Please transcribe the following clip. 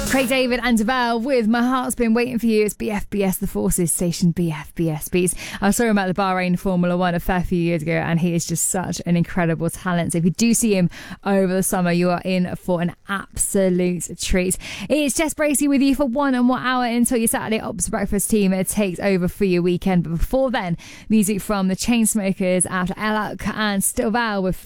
Craig David and Deval with My Heart's Been Waiting For You. It's BFBS The Forces station, BFBS Beats. I saw him at the Bahrain Formula One a fair few years ago, and he is just such an incredible talent. So if you do see him over the summer, you are in for an absolute treat. It's Jess Bracey with you for 1 more hour until your Saturday Ops Breakfast team takes over for your weekend. But before then, music from the Chainsmokers, Out of Elk, and Still Val with